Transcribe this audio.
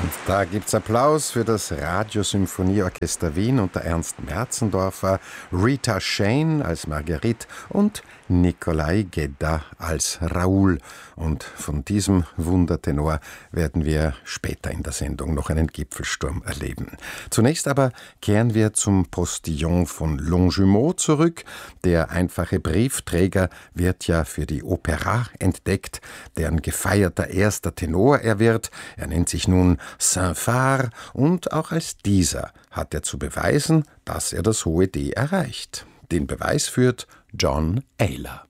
Da gibt's Applaus für das Radiosymphonieorchester Wien unter Ernst Merzendorfer, Rita Shane als Marguerite und Nikolai Gedda als Raoul. Und von diesem Wundertenor werden wir später in der Sendung noch einen Gipfelsturm erleben. Zunächst aber kehren wir zum Postillon von Longjumeau zurück. Der einfache Briefträger wird ja für die Opéra entdeckt, deren gefeierter erster Tenor er wird. Er nennt sich nun Saint-Phar und auch als dieser hat er zu beweisen, dass er das hohe D erreicht. Den Beweis führt John Ayler.